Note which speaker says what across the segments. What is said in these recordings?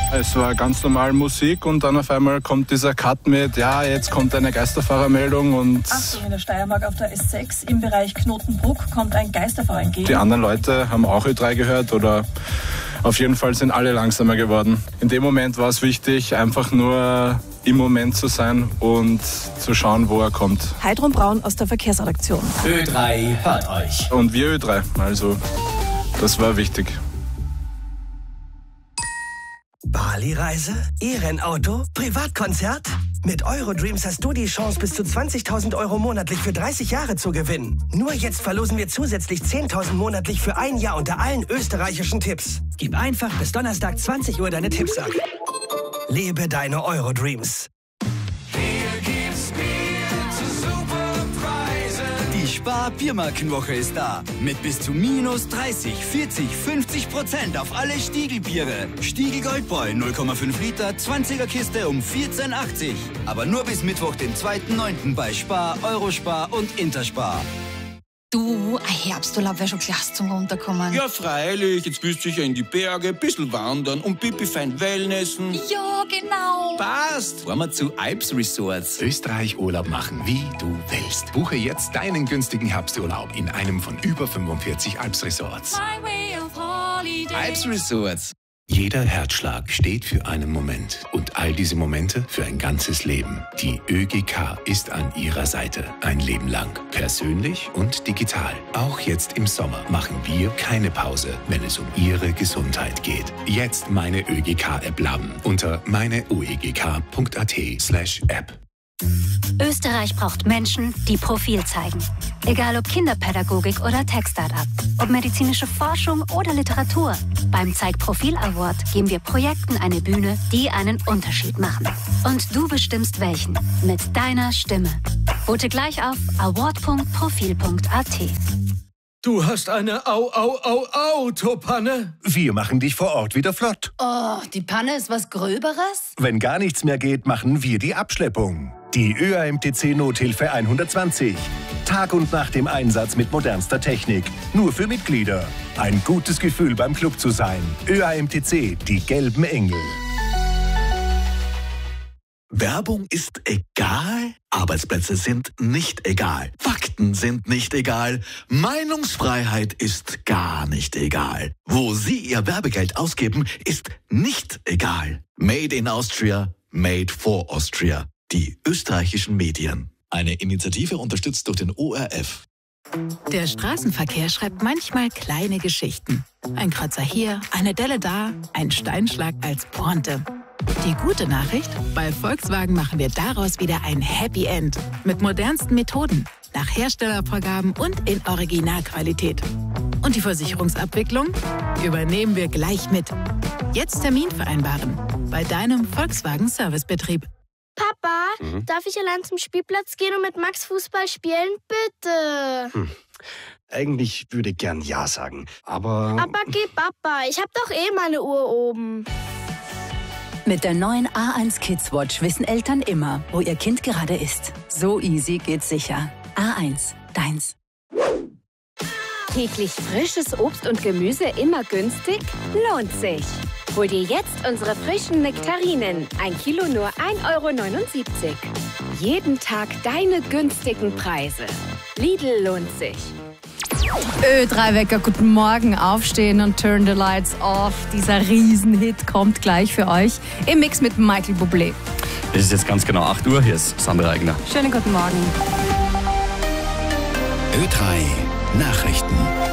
Speaker 1: Es war ganz normal Musik und dann auf einmal kommt dieser Cut mit, ja, jetzt kommt eine Geisterfahrermeldung und...
Speaker 2: Achtung, in der Steiermark auf der S6 im Bereich Knotenbruck kommt ein Geisterfahrer entgegen.
Speaker 1: Die anderen Leute haben auch Ö3 gehört oder auf jeden Fall sind alle langsamer geworden. In dem Moment war es wichtig, einfach nur im Moment zu sein und zu schauen, wo er kommt.
Speaker 3: Heidrun Braun aus der Verkehrsredaktion.
Speaker 4: Ö3 hört euch.
Speaker 1: Und wir Ö3, also das war wichtig.
Speaker 5: Bali-Reise? E-Rennauto? Privatkonzert? Mit Eurodreams hast du die Chance, bis zu 20.000 € monatlich für 30 Jahre zu gewinnen. Nur jetzt verlosen wir zusätzlich 10.000 monatlich für ein Jahr unter allen österreichischen Tipps. Gib einfach bis Donnerstag 20 Uhr deine Tipps ab. Lebe deine Eurodreams.
Speaker 4: Die Spar-Biermarkenwoche ist da. Mit bis zu minus 30, 40, 50% auf alle Stiegelbiere. Stiegel Goldbräu 0,5 Liter, 20er Kiste um 14,80. Aber nur bis Mittwoch, den 2.9. bei Spar, Eurospar und Interspar.
Speaker 6: Du, ein Herbsturlaub wäre schon klasse zum Runterkommen.
Speaker 7: Ja, freilich. Jetzt willst du sicher in die Berge, bisschen wandern und pipi fein Wellnessen.
Speaker 6: Ja, genau.
Speaker 7: Passt. Fahren wir zu Alps Resorts.
Speaker 8: Österreich Urlaub machen, wie du willst. Buche jetzt deinen günstigen Herbsturlaub in einem von über 45 Alps Resorts.
Speaker 6: My way of holiday.
Speaker 7: Alps Resorts.
Speaker 8: Jeder Herzschlag steht für einen Moment und all diese Momente für ein ganzes Leben. Die ÖGK ist an Ihrer Seite ein Leben lang. Persönlich und digital. Auch jetzt im Sommer machen wir keine Pause, wenn es um Ihre Gesundheit geht. Jetzt meine ÖGK-App laden unter meineoegk.at/App.
Speaker 9: Österreich braucht Menschen, die Profil zeigen. Egal ob Kinderpädagogik oder Tech-Startup, ob medizinische Forschung oder Literatur. Beim Zeig Profil Award geben wir Projekten eine Bühne, die einen Unterschied machen. Und du bestimmst welchen. Mit deiner Stimme. Vote gleich auf award.profil.at.
Speaker 10: Du hast eine Autopanne.
Speaker 11: Wir machen dich vor Ort wieder flott.
Speaker 6: Oh, die Panne ist was Gröberes?
Speaker 11: Wenn gar nichts mehr geht, machen wir die Abschleppung. Die ÖAMTC Nothilfe 120. Tag und Nacht im Einsatz mit modernster Technik. Nur für Mitglieder. Ein gutes Gefühl beim Club zu sein. ÖAMTC, die gelben Engel.
Speaker 12: Werbung ist egal, Arbeitsplätze sind nicht egal, Fakten sind nicht egal, Meinungsfreiheit ist gar nicht egal. Wo Sie Ihr Werbegeld ausgeben, ist nicht egal. Made in Austria, made for Austria. Die österreichischen Medien. Eine Initiative unterstützt durch den ORF.
Speaker 13: Der Straßenverkehr schreibt manchmal kleine Geschichten. Ein Kratzer hier, eine Delle da, ein Steinschlag als Pointe. Die gute Nachricht? Bei Volkswagen machen wir daraus wieder ein Happy End. Mit modernsten Methoden, nach Herstellervorgaben und in Originalqualität. Und die Versicherungsabwicklung übernehmen wir gleich mit. Jetzt Termin vereinbaren. Bei deinem Volkswagen Servicebetrieb.
Speaker 14: Papa, darf ich allein zum Spielplatz gehen und mit Max Fußball spielen? Bitte.
Speaker 15: Eigentlich würde ich gern Ja sagen, aber...
Speaker 14: Aber geh, Papa, ich hab doch eh meine Uhr oben.
Speaker 16: Mit der neuen A1 Kids Watch wissen Eltern immer, wo ihr Kind gerade ist. So easy geht's sicher. A1, deins.
Speaker 17: Täglich frisches Obst und Gemüse immer günstig? Lohnt sich. Hol dir jetzt unsere frischen Nektarinen. 1 Kilo nur 1,79 €. Jeden Tag deine günstigen Preise. Lidl lohnt sich.
Speaker 18: Ö3-Wecker, guten Morgen, aufstehen und turn the lights off. Dieser Riesenhit kommt gleich für euch im Mix mit Michael Bublé.
Speaker 19: Es ist jetzt ganz genau 8 Uhr, hier ist Sandra Eigner.
Speaker 18: Schönen guten Morgen.
Speaker 4: Ö3 Nachrichten.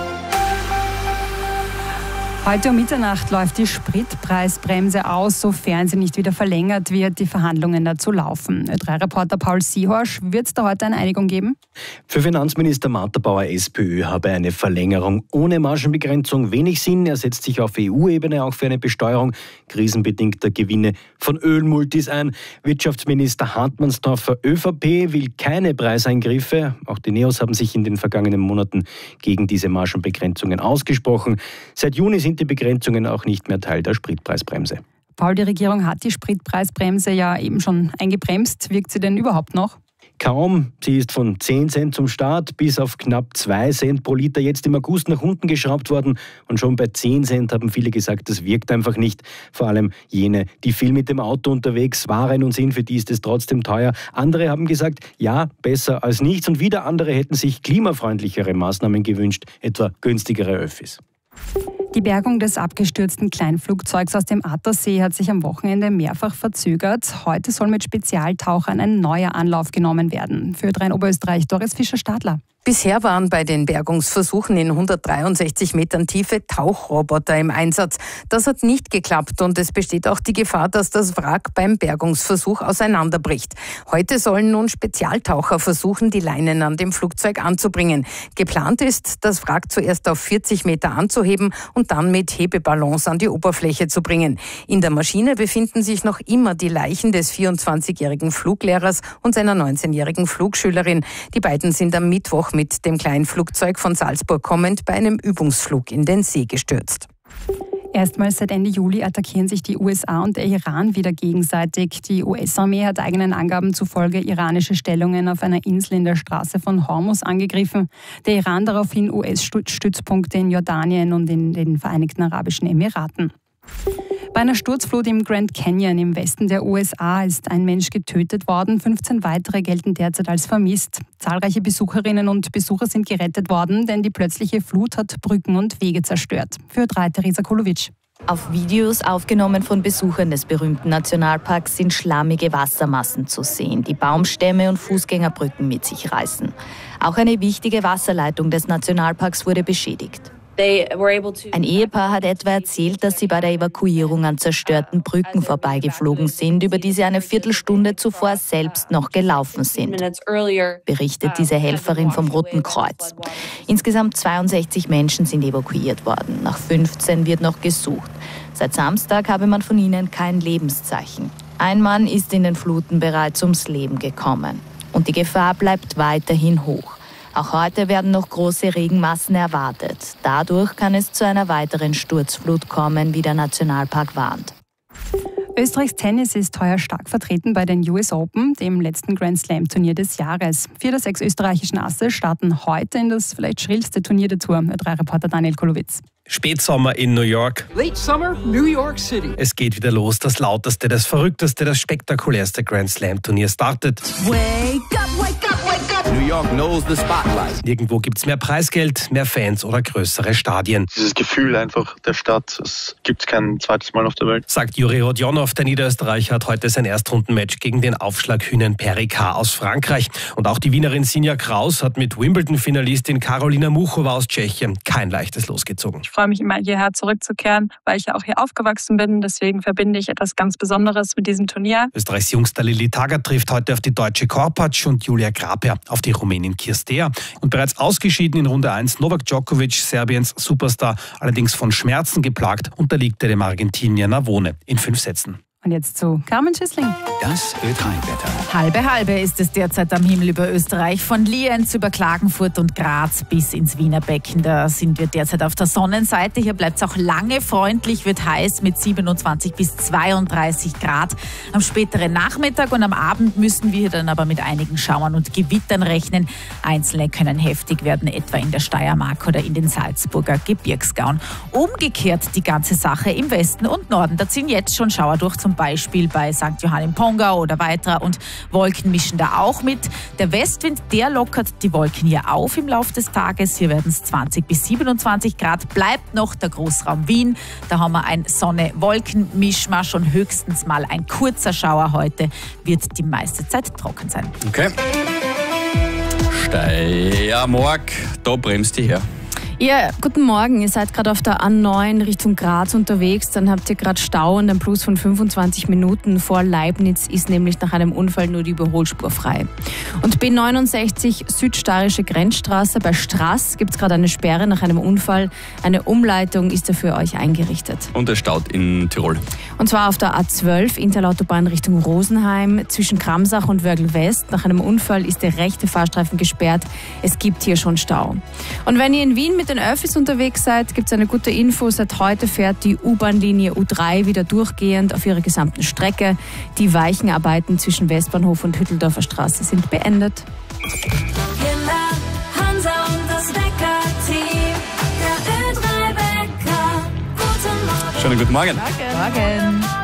Speaker 18: Heute um Mitternacht läuft die Spritpreisbremse aus, sofern sie nicht wieder verlängert wird. Die Verhandlungen dazu laufen. Ö3-Reporter Paul Sihorsch, wird es da heute eine Einigung geben?
Speaker 20: Für Finanzminister Matterbauer SPÖ habe eine Verlängerung ohne Margenbegrenzung wenig Sinn. Er setzt sich auf EU-Ebene auch für eine Besteuerung krisenbedingter Gewinne von Ölmultis ein. Wirtschaftsminister Hartmannsdorfer ÖVP will keine Preiseingriffe. Auch die NEOS haben sich in den vergangenen Monaten gegen diese Margenbegrenzungen ausgesprochen. Seit Juni sind die Begrenzungen auch nicht mehr Teil der Spritpreisbremse.
Speaker 18: Paul, die Regierung hat die Spritpreisbremse ja eben schon eingebremst. Wirkt sie denn überhaupt noch?
Speaker 20: kaum. Sie ist von 10 Cent zum Start bis auf knapp 2 Cent pro Liter jetzt im August nach unten geschraubt worden. Und schon bei 10 Cent haben viele gesagt, das wirkt einfach nicht. Vor allem jene, die viel mit dem Auto unterwegs waren und sind, für die ist es trotzdem teuer. Andere haben gesagt, ja, besser als nichts. Und wieder andere hätten sich klimafreundlichere Maßnahmen gewünscht, etwa günstigere Öffis.
Speaker 18: Die Bergung des abgestürzten Kleinflugzeugs aus dem Attersee hat sich am Wochenende mehrfach verzögert. Heute soll mit Spezialtauchern ein neuer Anlauf genommen werden. Für Ö3 Oberösterreich, Doris Fischer-Stadler.
Speaker 21: Bisher waren bei den Bergungsversuchen in 163 Metern Tiefe Tauchroboter im Einsatz. Das hat nicht geklappt und es besteht auch die Gefahr, dass das Wrack beim Bergungsversuch auseinanderbricht. Heute sollen nun Spezialtaucher versuchen, die Leinen an dem Flugzeug anzubringen. Geplant ist, das Wrack zuerst auf 40 Meter anzuheben und dann mit Hebeballons an die Oberfläche zu bringen. In der Maschine befinden sich noch immer die Leichen des 24-jährigen Fluglehrers und seiner 19-jährigen Flugschülerin. Die beiden sind am Mittwoch mit dem kleinen Flugzeug von Salzburg kommend bei einem Übungsflug in den See gestürzt.
Speaker 18: Erstmals seit Ende Juli attackieren sich die USA und der Iran wieder gegenseitig. Die US-Armee hat eigenen Angaben zufolge iranische Stellungen auf einer Insel in der Straße von Hormuz angegriffen. Der Iran daraufhin US-Stützpunkte in Jordanien und in den Vereinigten Arabischen Emiraten. Bei einer Sturzflut im Grand Canyon im Westen der USA ist ein Mensch getötet worden. 15 weitere gelten derzeit als vermisst. Zahlreiche Besucherinnen und Besucher sind gerettet worden, denn die plötzliche Flut hat Brücken und Wege zerstört. Für Ö3 Theresa Kolovic.
Speaker 22: Auf Videos, aufgenommen von Besuchern des berühmten Nationalparks, sind schlammige Wassermassen zu sehen, die Baumstämme und Fußgängerbrücken mit sich reißen. Auch eine wichtige Wasserleitung des Nationalparks wurde beschädigt. Ein Ehepaar hat etwa erzählt, dass sie bei der Evakuierung an zerstörten Brücken vorbeigeflogen sind, über die sie eine Viertelstunde zuvor selbst noch gelaufen sind, berichtet diese Helferin vom Roten Kreuz. Insgesamt 62 Menschen sind evakuiert worden. Nach 15 wird noch gesucht. Seit Samstag habe man von ihnen kein Lebenszeichen. Ein Mann ist in den Fluten bereits ums Leben gekommen. Und die Gefahr bleibt weiterhin hoch. Auch heute werden noch große Regenmassen erwartet. Dadurch kann es zu einer weiteren Sturzflut kommen, wie der Nationalpark warnt.
Speaker 18: Österreichs Tennis ist heuer stark vertreten bei den US Open, dem letzten Grand Slam Turnier des Jahres. 4 der 6 österreichischen Asse starten heute in das vielleicht schrillste Turnier der Tour. Ö3-Reporter Daniel Kolowitz.
Speaker 23: Spätsommer in New York.
Speaker 10: Late Summer, New York City.
Speaker 23: Es geht wieder los. Das lauteste, das verrückteste, das spektakulärste Grand Slam Turnier startet.
Speaker 17: Wake up, wake up, wake up.
Speaker 23: New York knows the spotlight. Nirgendwo gibt's mehr Preisgeld, mehr Fans oder größere Stadien.
Speaker 24: Dieses Gefühl einfach der Stadt, das gibt's kein zweites Mal auf der Welt.
Speaker 23: Sagt Juri Rodionov, der Niederösterreicher hat heute sein Erstrundenmatch gegen den Aufschlaghühnen Perricard aus Frankreich. Und auch die Wienerin Sinja Kraus hat mit Wimbledon-Finalistin Karolina Muchova aus Tschechien kein leichtes Los gezogen.
Speaker 25: Ich freue mich immer, hierher zurückzukehren, weil ich ja auch hier aufgewachsen bin. Deswegen verbinde ich etwas ganz Besonderes mit diesem Turnier.
Speaker 23: Österreichs Jungster Lili Taggart trifft heute auf die deutsche Korpatsch und Julia Grapper auf die Rumänin Kirstea. Und bereits ausgeschieden in Runde 1 Novak Djokovic, Serbiens Superstar, allerdings von Schmerzen geplagt, unterliegt er dem Argentinier Navone in 5 Sätzen.
Speaker 18: Und jetzt zu Carmen Schüssling.
Speaker 8: Das Ö3-Wetter.
Speaker 13: Halbe ist es derzeit am Himmel über Österreich. Von Lienz über Klagenfurt und Graz bis ins Wiener Becken. Da sind wir derzeit auf der Sonnenseite. Hier bleibt es auch lange freundlich, wird heiß mit 27 bis 32 Grad. Am späteren Nachmittag und am Abend müssen wir dann aber mit einigen Schauern und Gewittern rechnen. Einzelne können heftig werden, etwa in der Steiermark oder in den Salzburger Gebirgsgauen. Umgekehrt die ganze Sache im Westen und Norden. Da ziehen jetzt schon Schauer durch, zum Beispiel bei St. Johann im Pongau oder weiter, und Wolken mischen da auch mit. Der Westwind, der lockert die Wolken hier auf im Laufe des Tages. Hier werden es 20 bis 27 Grad. Bleibt noch der Großraum Wien. Da haben wir ein Sonne-Wolken-Mischmasch und höchstens mal ein kurzer Schauer. Heute wird die meiste Zeit trocken sein.
Speaker 19: Okay. Steiermark, da bremst die her.
Speaker 26: Ja, guten Morgen. Ihr seid gerade auf der A9 Richtung Graz unterwegs. Dann habt ihr gerade Stau und einen Plus von 25 Minuten. Vor Leibniz ist nämlich nach einem Unfall nur die Überholspur frei. Und B69 Südsteirische Grenzstraße. Bei Straß gibt es gerade eine Sperre nach einem Unfall. Eine Umleitung ist dafür euch eingerichtet.
Speaker 19: Und es staut in Tirol.
Speaker 26: Und zwar auf der A12 Interlautobahn Richtung Rosenheim zwischen Kramsach und Wörgl West. Nach einem Unfall ist der rechte Fahrstreifen gesperrt. Es gibt hier schon Stau. Und wenn ihr in Wien mit mit den Öffis unterwegs seid, gibt es eine gute Info. Seit heute fährt die U-Bahn-Linie U3 wieder durchgehend auf ihrer gesamten Strecke. Die Weichenarbeiten zwischen Westbahnhof und Hütteldorfer Straße sind beendet.
Speaker 1: Hansa und das Wecker-Team. Der Ö3-Wecker. Guten Morgen.
Speaker 19: Schönen guten Morgen.
Speaker 26: Morgen.